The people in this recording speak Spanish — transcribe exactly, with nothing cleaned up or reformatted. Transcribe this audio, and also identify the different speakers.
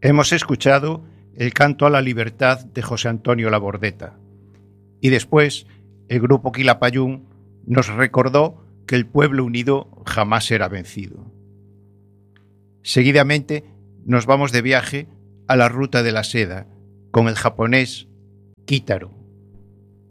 Speaker 1: Hemos escuchado el canto a la libertad de José Antonio Labordeta y después el grupo Quilapayún nos recordó que el pueblo unido jamás será vencido. Seguidamente nos vamos de viaje a la ruta de la seda con el japonés Kitaro.